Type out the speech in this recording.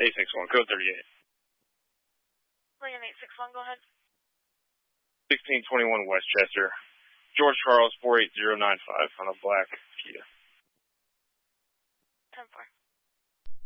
861, code 38. William 861, go ahead. 1621 Westchester. George Charles 48095 on a black Kia. 10-4.